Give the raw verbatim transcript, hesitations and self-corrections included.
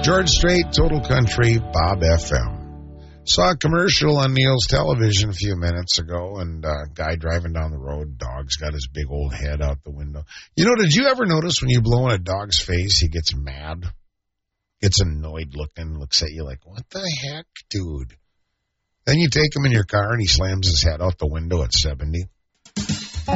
George Strait, Total Country, Bob F M. Saw a commercial on Neil's television a few minutes ago, and a uh, guy driving down the road, dog's got his big old head out the window. You know, did you ever notice when you blow in a dog's face, he gets mad, gets annoyed looking, looks at you like, what the heck, dude? Then you take him in your car, and he slams his head out the window at seventy.